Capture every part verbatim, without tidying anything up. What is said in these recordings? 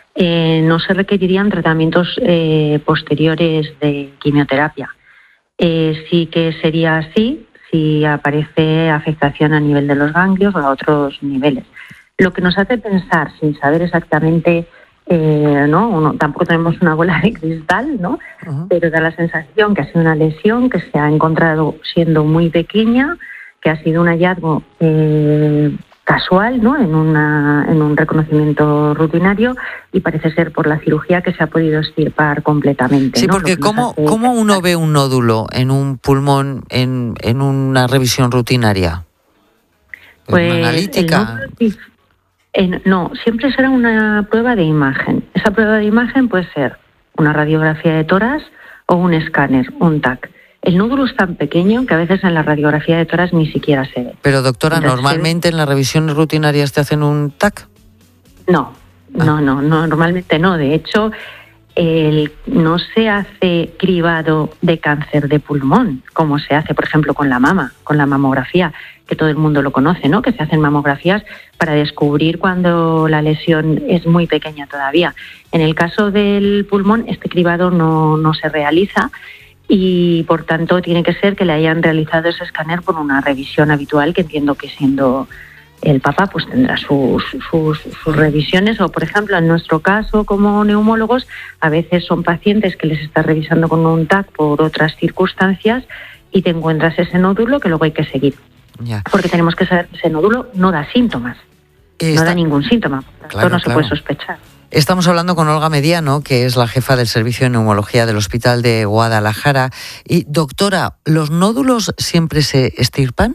eh, no se requerirían tratamientos eh, posteriores de quimioterapia. Eh, sí que sería así si aparece afectación a nivel de los ganglios o a otros niveles. Lo que nos hace pensar, sin saber exactamente, eh, ¿no? Uno, tampoco tenemos una bola de cristal, ¿no? Uh-huh. Pero da la sensación que ha sido una lesión que se ha encontrado siendo muy pequeña, que ha sido un hallazgo eh, casual, ¿no? En, una, en un reconocimiento rutinario, y parece ser por la cirugía que se ha podido extirpar completamente. Sí, ¿no? porque ¿cómo, hace... ¿cómo uno ve un nódulo en un pulmón en, en una revisión rutinaria? Pues ¿Una analítica? El En, no, siempre será una prueba de imagen. Esa prueba de imagen puede ser una radiografía de tórax o un escáner, un T A C. El nódulo es tan pequeño que a veces en la radiografía de tórax ni siquiera se ve. Pero doctora, Entonces, ¿normalmente en las revisiones rutinarias te hacen un T A C? No, ah. no, no, no, normalmente no. De hecho, el, no se hace cribado de cáncer de pulmón, como se hace, por ejemplo, con la mama, con la mamografía, que todo el mundo lo conoce, ¿no? Que se hacen mamografías para descubrir cuando la lesión es muy pequeña todavía. En el caso del pulmón, este cribado no, no se realiza y, por tanto, tiene que ser que le hayan realizado ese escáner por una revisión habitual, que entiendo que siendo el papá pues tendrá sus, sus, sus revisiones. O, por ejemplo, en nuestro caso como neumólogos, a veces son pacientes que les está revisando con un T A C por otras circunstancias y te encuentras ese nódulo que luego hay que seguir. Ya. Porque tenemos que saber que ese nódulo no da síntomas, Está... no da ningún síntoma, por tanto claro, no se claro. puede sospechar. Estamos hablando con Olga Mediano, que es la jefa del Servicio de Neumología del Hospital de Guadalajara. Y, doctora, ¿los nódulos siempre se extirpan?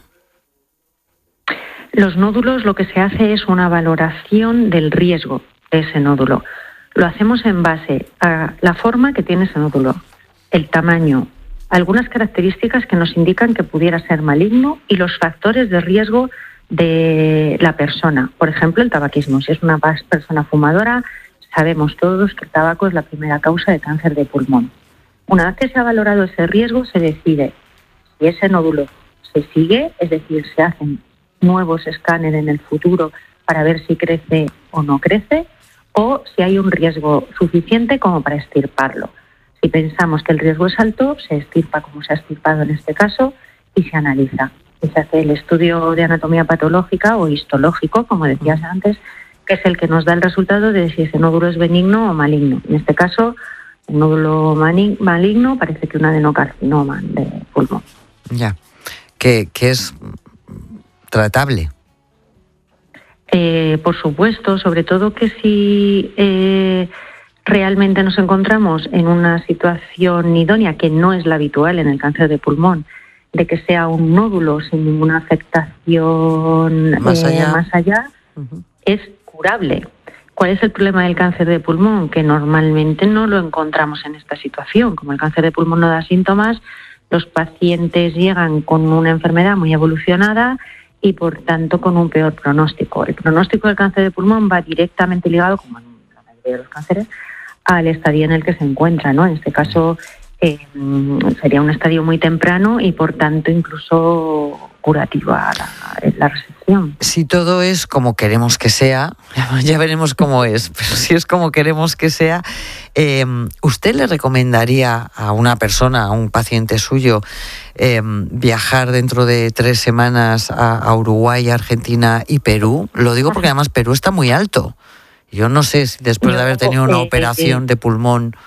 Los nódulos, lo que se hace es una valoración del riesgo de ese nódulo. Lo hacemos en base a la forma que tiene ese nódulo, el tamaño, algunas características que nos indican que pudiera ser maligno y los factores de riesgo de la persona. Por ejemplo, el tabaquismo. Si es una persona fumadora, sabemos todos que el tabaco es la primera causa de cáncer de pulmón. Una vez que se ha valorado ese riesgo, se decide si ese nódulo se sigue, es decir, se hacen nuevos escáneres en el futuro para ver si crece o no crece, o si hay un riesgo suficiente como para extirparlo. Si pensamos que el riesgo es alto, se extirpa como se ha extirpado en este caso y se analiza. Y se hace el estudio de anatomía patológica o histológico, como decías antes, que es el que nos da el resultado de si ese nódulo es benigno o maligno. En este caso, el nódulo maligno parece que un adenocarcinoma de pulmón. Ya, que, que es tratable. Eh, por supuesto, sobre todo que si eh, realmente nos encontramos en una situación idónea, que no es la habitual en el cáncer de pulmón, de que sea un nódulo sin ninguna afectación más allá, eh, más allá uh-huh. es curable. ¿Cuál es el problema del cáncer de pulmón? Que normalmente no lo encontramos en esta situación. Como el cáncer de pulmón no da síntomas, los pacientes llegan con una enfermedad muy evolucionada y, por tanto, con un peor pronóstico. El pronóstico del cáncer de pulmón va directamente ligado, como en la mayoría de los cánceres, al estadio en el que se encuentra, ¿no? En este caso eh, sería un estadio muy temprano y, por tanto, incluso curativa la, la resección. Si todo es como queremos que sea, ya veremos cómo es, pero si es como queremos que sea, eh, ¿usted le recomendaría a una persona, a un paciente suyo, eh, viajar dentro de tres semanas a, a Uruguay, Argentina y Perú? Lo digo porque además Perú está muy alto. Yo no sé si después yo, de haber tenido una eh, operación eh, de pulmón...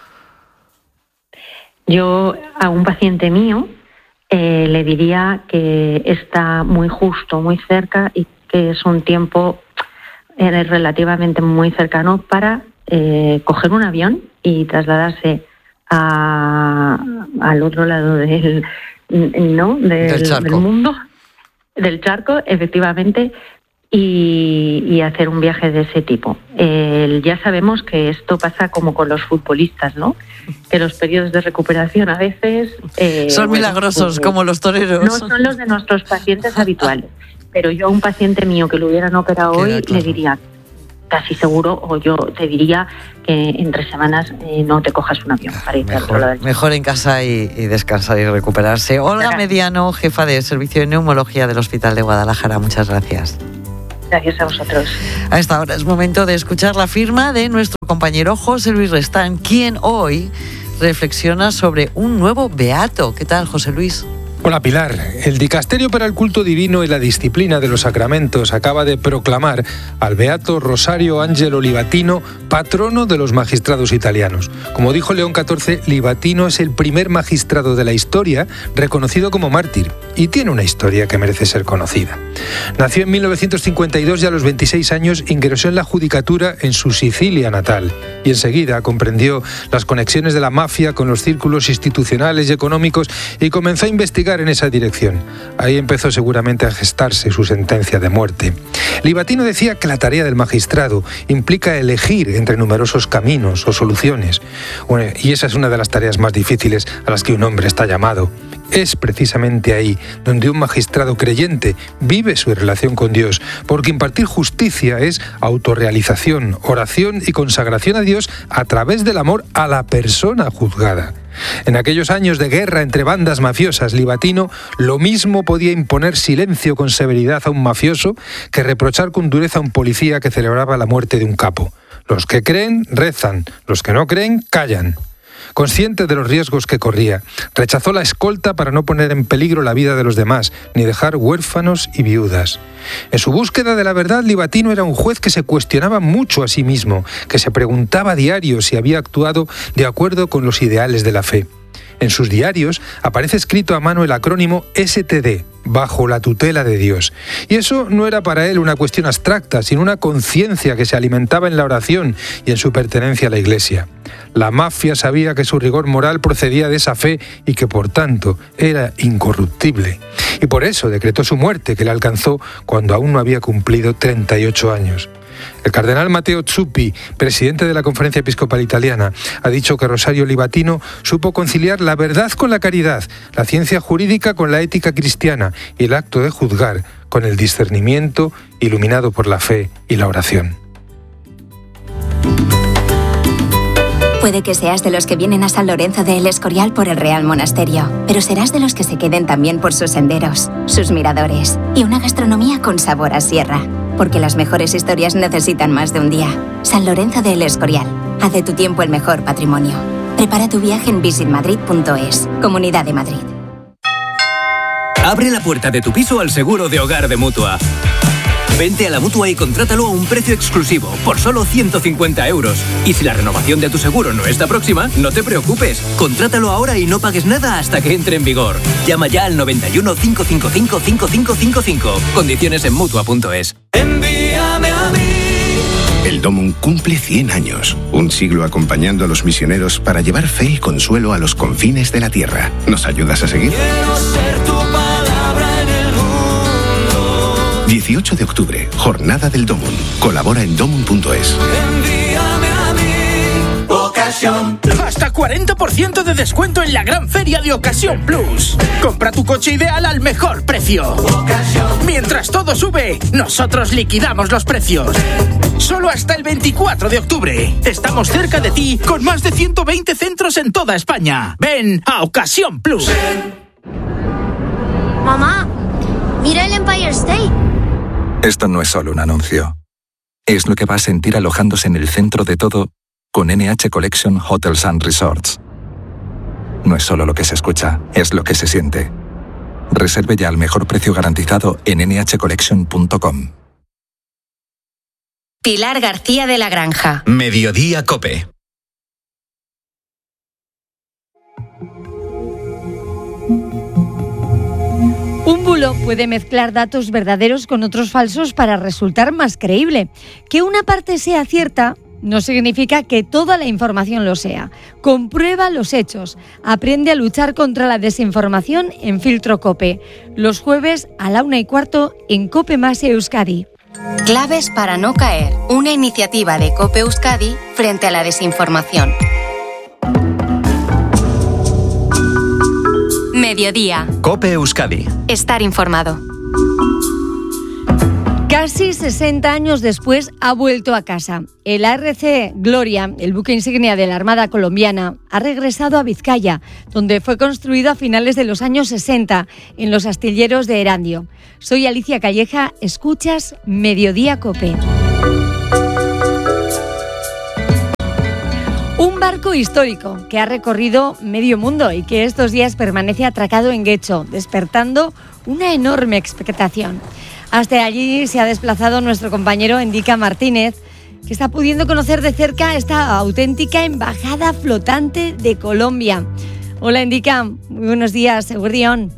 Yo a un paciente mío eh, le diría que está muy justo, muy cerca y que es un tiempo eh, relativamente muy cercano para eh, coger un avión y trasladarse a, al otro lado del, ¿no? del, del, charco. del mundo, del charco, efectivamente, y, y hacer un viaje de ese tipo. Eh, ya sabemos que esto pasa como con los futbolistas, ¿no? Que los periodos de recuperación a veces... Eh, son bueno, milagrosos, pues, como los toreros. No son los de nuestros pacientes habituales, pero yo a un paciente mío que lo hubieran operado Queda hoy claro. le diría casi seguro, o yo te diría que en tres semanas eh, no te cojas un avión para ir mejor, al otro lado del mejor en casa y, y descansar y recuperarse. Olga Mediano, jefa de Servicio de Neumología del Hospital de Guadalajara, muchas gracias. Gracias a vosotros. A esta hora es momento de escuchar la firma de nuestro compañero José Luis Restán, quien hoy reflexiona sobre un nuevo beato. ¿Qué tal, José Luis? Hola Pilar, el Dicasterio para el Culto Divino y la Disciplina de los Sacramentos acaba de proclamar al beato Rosario Angelo Livatino patrono de los magistrados italianos. Como dijo León catorce, Livatino es el primer magistrado de la historia reconocido como mártir y tiene una historia que merece ser conocida. Nació en mil novecientos cincuenta y dos y a los veintiséis años ingresó en la judicatura en su Sicilia natal y enseguida comprendió las conexiones de la mafia con los círculos institucionales y económicos y comenzó a investigar en esa dirección. Ahí empezó seguramente a gestarse su sentencia de muerte. Livatino decía que la tarea del magistrado implica elegir entre numerosos caminos o soluciones. Bueno, y esa es una de las tareas más difíciles a las que un hombre está llamado. Es precisamente ahí donde un magistrado creyente vive su relación con Dios, porque impartir justicia es autorrealización, oración y consagración a Dios a través del amor a la persona juzgada. En aquellos años de guerra entre bandas mafiosas, Livatino lo mismo podía imponer silencio con severidad a un mafioso que reprochar con dureza a un policía que celebraba la muerte de un capo. Los que creen, rezan. Los que no creen, callan. Consciente de los riesgos que corría, rechazó la escolta para no poner en peligro la vida de los demás, ni dejar huérfanos y viudas. En su búsqueda de la verdad, Livatino era un juez que se cuestionaba mucho a sí mismo, que se preguntaba a diario si había actuado de acuerdo con los ideales de la fe. En sus diarios aparece escrito a mano el acrónimo S T D, bajo la tutela de Dios. Y eso no era para él una cuestión abstracta, sino una conciencia que se alimentaba en la oración y en su pertenencia a la Iglesia. La mafia sabía que su rigor moral procedía de esa fe y que, por tanto, era incorruptible. Y por eso decretó su muerte, que le alcanzó cuando aún no había cumplido treinta y ocho años. El cardenal Matteo Zuppi, presidente de la Conferencia Episcopal Italiana, ha dicho que Rosario Livatino supo conciliar la verdad con la caridad, la ciencia jurídica con la ética cristiana y el acto de juzgar con el discernimiento iluminado por la fe y la oración. Puede que seas de los que vienen a San Lorenzo de El Escorial por el Real Monasterio, pero serás de los que se queden también por sus senderos, sus miradores y una gastronomía con sabor a sierra. Porque las mejores historias necesitan más de un día. San Lorenzo de El Escorial. Haz de tu tiempo el mejor patrimonio. Prepara tu viaje en visit madrid punto es. Comunidad de Madrid. Abre la puerta de tu piso al seguro de hogar de Mutua. Vente a la Mutua y contrátalo a un precio exclusivo, por solo ciento cincuenta euros. Y si la renovación de tu seguro no está próxima, no te preocupes. Contrátalo ahora y no pagues nada hasta que entre en vigor. Llama ya al noventa y uno, cinco cinco cinco, cinco cinco cinco cinco. Condiciones en Mutua punto es. Envíame a mí. El Domum cumple cien años, un siglo acompañando a los misioneros para llevar fe y consuelo a los confines de la tierra. ¿Nos ayudas a seguir? Quiero ser tu palabra en el mundo. dieciocho de octubre, Jornada del Domum. Colabora en domum punto es. Envíame a mí, Ocasión. Hasta cuarenta por ciento de descuento en la gran feria de Ocasión Plus. Compra tu coche ideal al mejor precio. Ocasión. Mientras todo sube, nosotros liquidamos los precios. Solo hasta el veinticuatro de octubre. Estamos cerca de ti con más de ciento veinte centros en toda España. Ven a Ocasión Plus. Mamá, mira el Empire State. Esto no es solo un anuncio. Es lo que va a sentir alojándose en el centro de todo con N H Collection Hotels and Resorts. No es solo lo que se escucha, es lo que se siente. Reserve ya al mejor precio garantizado en ene hache collection punto com. Pilar García de la Granja. Mediodía COPE. Un bulo puede mezclar datos verdaderos con otros falsos para resultar más creíble. Que una parte sea cierta no significa que toda la información lo sea. Comprueba los hechos. Aprende a luchar contra la desinformación en Filtro COPE. Los jueves a la una y cuarto en COPE Más Euskadi. Claves para no caer. Una iniciativa de COPE Euskadi frente a la desinformación. Mediodía. COPE Euskadi. Estar informado. Casi sesenta años después ha vuelto a casa. El A R C Gloria, el buque insignia de la Armada colombiana, ha regresado a Vizcaya, donde fue construido a finales de los años sesenta en los astilleros de Erandio. Soy Alicia Calleja, escuchas Mediodía COPE. Un barco histórico que ha recorrido medio mundo y que estos días permanece atracado en Guecho, despertando una enorme expectación. Hasta allí se ha desplazado nuestro compañero Endika Martínez, que está pudiendo conocer de cerca esta auténtica embajada flotante de Colombia. Hola Endika, muy buenos días, Eguardión.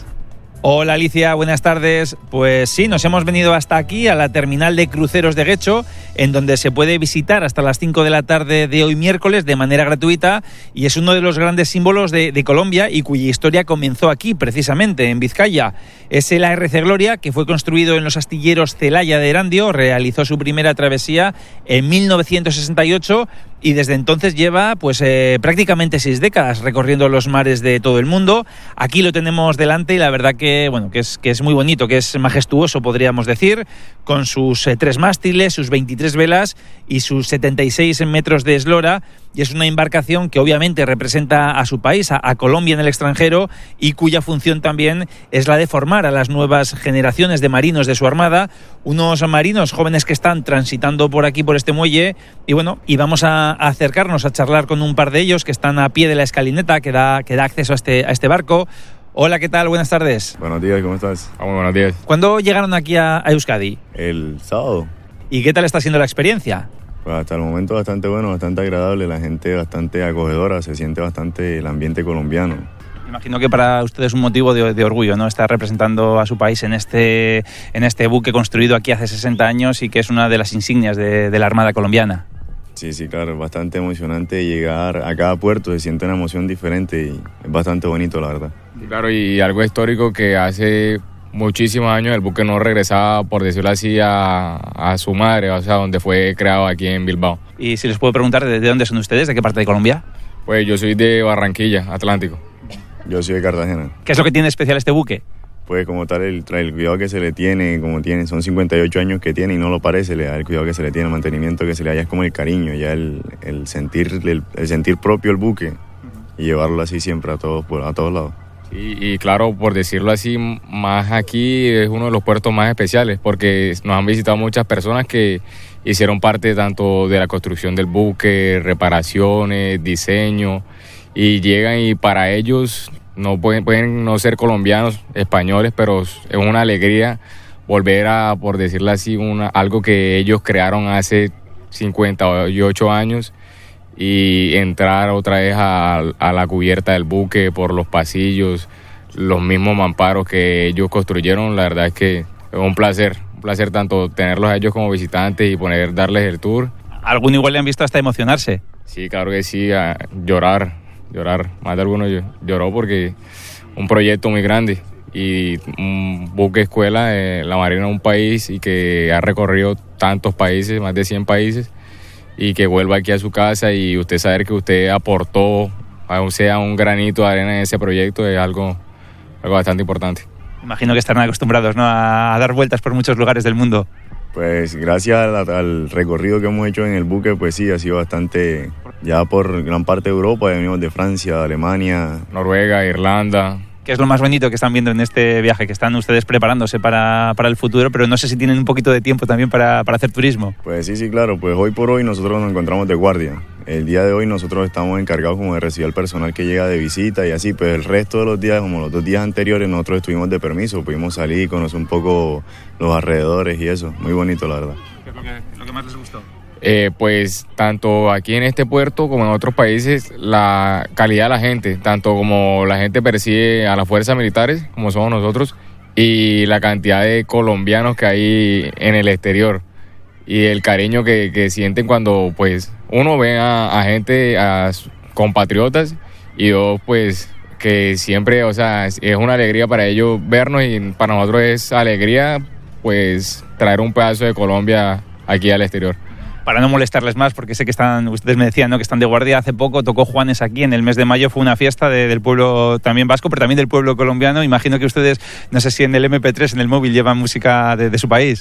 Hola Alicia, buenas tardes. Pues sí, nos hemos venido hasta aquí, a la terminal de cruceros de Guecho, en donde se puede visitar hasta las cinco de la tarde de hoy miércoles de manera gratuita, y es uno de los grandes símbolos de, de Colombia y cuya historia comenzó aquí, precisamente, en Vizcaya. Es el A R C Gloria, que fue construido en los astilleros Celaya de Erandio, realizó su primera travesía en mil novecientos sesenta y ocho y desde entonces lleva pues eh, prácticamente seis décadas recorriendo los mares de todo el mundo. Aquí lo tenemos delante y la verdad que bueno que es que es muy bonito, que es majestuoso, podríamos decir, con sus eh, tres mástiles, sus veintitrés velas y sus setenta y seis metros de eslora. Y es una embarcación que obviamente representa a su país, a, a Colombia en el extranjero, y cuya función también es la de formar a las nuevas generaciones de marinos de su armada, unos marinos jóvenes que están transitando por aquí, por este muelle, y bueno, y vamos a, a acercarnos a charlar con un par de ellos que están a pie de la escalineta que da, que da acceso a este, a este barco. Hola, ¿qué tal? Buenas tardes. Buenos días, ¿cómo estás? Ah, muy buenos días. ¿Cuándo llegaron aquí a, a Euskadi? El sábado. ¿Y qué tal está siendo la experiencia? Pues hasta el momento bastante bueno, bastante agradable, la gente bastante acogedora, se siente bastante el ambiente colombiano. Imagino que para ustedes es un motivo de, de orgullo, ¿no? Estar representando a su país en este, en este buque construido aquí hace sesenta años y que es una de las insignias de, de la Armada colombiana. Sí, sí, claro, es bastante emocionante llegar a cada puerto, se siente una emoción diferente y es bastante bonito, la verdad. Claro, y algo histórico que hace muchísimos años el buque no regresaba, por decirlo así, a, a su madre, o sea, donde fue creado aquí en Bilbao. Y si les puedo preguntar, ¿de dónde son ustedes? ¿De qué parte de Colombia? Pues yo soy de Barranquilla, Atlántico. Yo soy de Cartagena. ¿Qué es lo que tiene especial este buque? Pues como tal, el, el cuidado que se le tiene, como tiene, son cincuenta y ocho años que tiene y no lo parece, le da el cuidado que se le tiene, el mantenimiento que se le da, ya es como el cariño, ya el, el, sentir, el, el sentir propio el buque y llevarlo así siempre a todos, a todos lados. Y, y claro, por decirlo así, más aquí es uno de los puertos más especiales porque nos han visitado muchas personas que hicieron parte tanto de la construcción del buque, reparaciones, diseño, y llegan y para ellos no pueden, pueden no ser colombianos, españoles, pero es una alegría volver a, por decirlo así, una, algo que ellos crearon hace cincuenta y ocho años y entrar otra vez a, a la cubierta del buque por los pasillos, los mismos mamparos que ellos construyeron. La verdad es que es un placer, un placer tanto tenerlos a ellos como visitantes y poder darles el tour. ¿Algún igual le han visto hasta emocionarse? Sí, claro que sí, a llorar, llorar. Más de alguno lloró porque un proyecto muy grande y un buque escuela, eh, la Marina es un país y que ha recorrido tantos países, más de cien países, y que vuelva aquí a su casa y usted saber que usted aportó, aun sea un granito de arena en ese proyecto, es algo, algo bastante importante. Imagino que estarán acostumbrados, ¿no?, a dar vueltas por muchos lugares del mundo. Pues gracias al, al recorrido que hemos hecho en el buque, pues sí, ha sido bastante, ya por gran parte de Europa, venimos de Francia, Alemania, Noruega, Irlanda. ¿Qué es lo más bonito que están viendo en este viaje? Que están ustedes preparándose para, para el futuro, pero no sé si tienen un poquito de tiempo también para, para hacer turismo. Pues sí, sí, claro. Pues hoy por hoy nosotros nos encontramos de guardia. El día de hoy nosotros estamos encargados como de recibir al personal que llega de visita y así, pues el resto de los días, como los dos días anteriores, nosotros estuvimos de permiso, pudimos salir, conocer un poco los alrededores y eso. Muy bonito, la verdad. ¿Qué es lo que, lo que más les gustó? Eh, pues tanto aquí en este puerto como en otros países, la calidad de la gente, tanto como la gente percibe a las fuerzas militares, como somos nosotros, y la cantidad de colombianos que hay en el exterior y el cariño que, que sienten cuando pues uno ve a, a gente, a compatriotas, y dos, pues que siempre, o sea, es una alegría para ellos vernos y para nosotros es alegría pues traer un pedazo de Colombia aquí al exterior. Para no molestarles más, porque sé que están, ustedes me decían, ¿no?, que están de guardia. Hace poco tocó Juanes aquí, en el mes de mayo fue una fiesta de, del pueblo también vasco, pero también del pueblo colombiano. Imagino que ustedes, no sé si en el eme pe tres, en el móvil, llevan música de, de su país.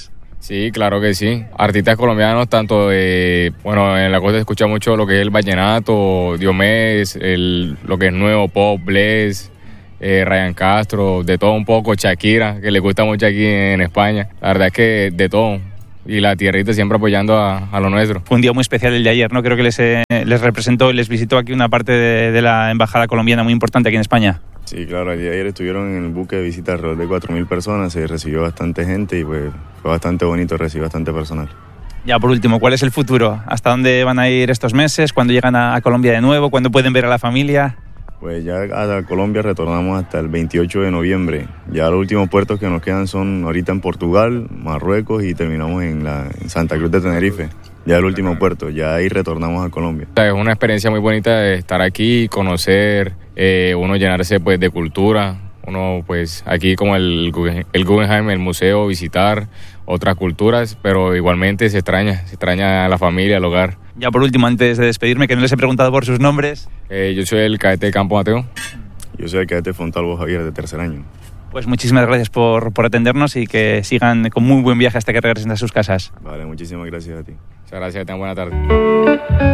Sí, claro que sí. Artistas colombianos, tanto, eh, bueno, en la costa se escucha mucho lo que es el vallenato, Diomedes, el, lo que es nuevo pop, Bless, eh, Ryan Castro, de todo un poco, Shakira, que le gusta mucho aquí en España. La verdad es que de todo. Y la tierrita siempre apoyando a, a lo nuestro. Fue un día muy especial el de ayer, ¿no? Creo que les, eh, les representó, les visitó aquí una parte de, de la embajada colombiana muy importante aquí en España. Sí, claro, el día de ayer estuvieron en el buque de visita alrededor de cuatro mil personas, se recibió bastante gente y pues fue bastante bonito recibir bastante personal. Ya por último, ¿cuál es el futuro? ¿Hasta dónde van a ir estos meses? ¿Cuándo llegan a, a Colombia de nuevo? ¿Cuándo pueden ver a la familia? Pues ya a Colombia retornamos hasta el veintiocho de noviembre. Ya los últimos puertos que nos quedan son ahorita en Portugal, Marruecos y terminamos en, la, en Santa Cruz de Tenerife. Ya el último puerto, ya ahí retornamos a Colombia. Es una experiencia muy bonita de estar aquí, conocer, eh, uno llenarse pues de cultura, uno pues aquí como el, el Guggenheim, el museo, visitar otras culturas, pero igualmente se extraña, se extraña a la familia, al hogar. Ya por último, antes de despedirme, que no les he preguntado por sus nombres. Eh, yo soy el cadete Campo Mateo. Yo soy el cadete Fontalvo Javier, de tercer año. Pues muchísimas gracias por, por atendernos y que sigan con muy buen viaje hasta que regresen a sus casas. Vale, muchísimas gracias a ti. Muchas gracias, tengan buena tarde.